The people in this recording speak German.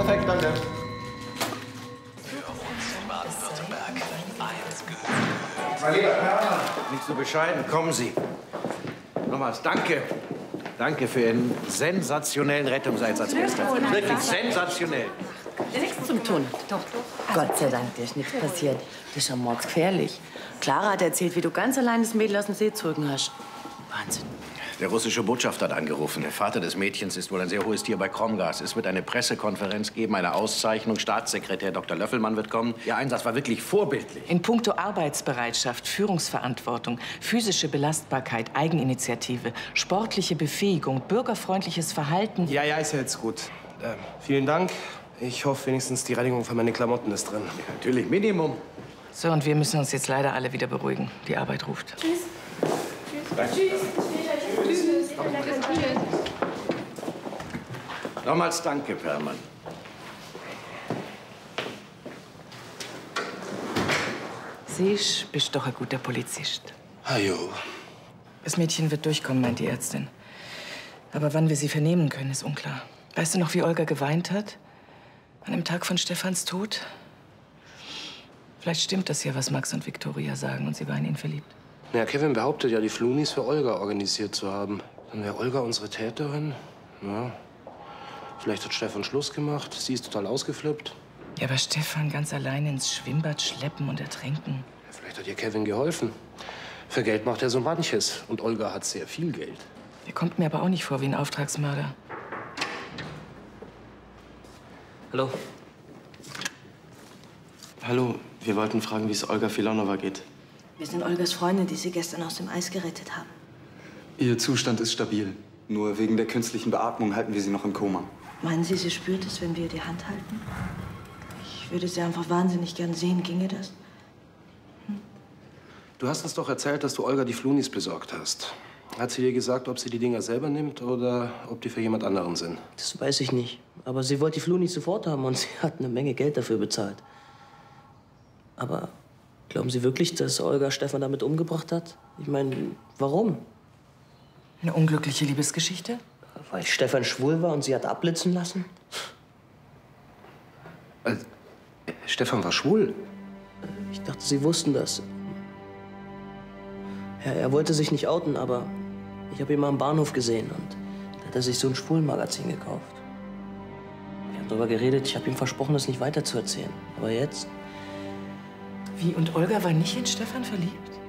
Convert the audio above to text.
Perfekt, danke. Für uns in Baden-Württemberg. Eins gehört. Mein lieber Herr, nicht so bescheiden, kommen Sie. Nochmals danke. Danke für Ihren sensationellen Rettungseinsatz gestern. Wirklich sensationell. Nichts zum Tun. Doch. Gott sei Dank, dir ist nichts passiert. Das ist ja morgens gefährlich. Clara hat erzählt, wie du ganz allein das Mädel aus dem See gezogen hast. Wahnsinn. Der russische Botschafter hat angerufen. Der Vater des Mädchens ist wohl ein sehr hohes Tier bei Kromgas. Es wird eine Pressekonferenz geben, eine Auszeichnung. Staatssekretär Dr. Löffelmann wird kommen. Ihr Einsatz war wirklich vorbildlich. In puncto Arbeitsbereitschaft, Führungsverantwortung, physische Belastbarkeit, Eigeninitiative, sportliche Befähigung, bürgerfreundliches Verhalten. Ja, ist ja jetzt gut. Vielen Dank. Ich hoffe wenigstens, die Reinigung für meine Klamotten ist drin. Ja, natürlich, Minimum. So, und wir müssen uns jetzt leider alle wieder beruhigen. Die Arbeit ruft. Tschüss. Danke. Tschüss. Tschüss. Nochmals danke, Perlmann. Siehst, bist doch ein guter Polizist. Hajo. Das Mädchen wird durchkommen, meint die Ärztin. Aber wann wir sie vernehmen können, ist unklar. Weißt du noch, wie Olga geweint hat? An dem Tag von Stefans Tod? Vielleicht stimmt das ja, was Max und Viktoria sagen, und sie war in ihn verliebt. Ja, Kevin behauptet ja, die Flunis für Olga organisiert zu haben. Dann wäre Olga unsere Täterin. Ja. Vielleicht hat Stefan Schluss gemacht. Sie ist total ausgeflippt. Ja, aber Stefan ganz allein ins Schwimmbad schleppen und ertränken. Vielleicht hat ihr Kevin geholfen. Für Geld macht er so manches. Und Olga hat sehr viel Geld. Der kommt mir aber auch nicht vor wie ein Auftragsmörder. Hallo. Hallo, wir wollten fragen, wie es Olga Filanova geht. Wir sind Olgas Freunde, die sie gestern aus dem Eis gerettet haben. Ihr Zustand ist stabil. Nur wegen der künstlichen Beatmung halten wir sie noch im Koma. Meinen Sie, sie spürt es, wenn wir die Hand halten? Ich würde sie einfach wahnsinnig gern sehen. Ginge das? Du hast uns doch erzählt, dass du Olga die Flunis besorgt hast. Hat sie dir gesagt, ob sie die Dinger selber nimmt oder ob die für jemand anderen sind? Das weiß ich nicht. Aber sie wollte die Flunis sofort haben und sie hat eine Menge Geld dafür bezahlt. Aber glauben Sie wirklich, dass Olga Stefan damit umgebracht hat? Ich meine, warum? Eine unglückliche Liebesgeschichte? Weil Stefan schwul war und sie hat abblitzen lassen? Stefan war schwul? Ich dachte, Sie wussten das. Ja, er wollte sich nicht outen, aber ich habe ihn mal am Bahnhof gesehen und da hat er sich so ein Schwulenmagazin gekauft. Wir haben darüber geredet, ich habe ihm versprochen, das nicht weiterzuerzählen. Aber jetzt? Wie, und Olga war nicht in Stefan verliebt?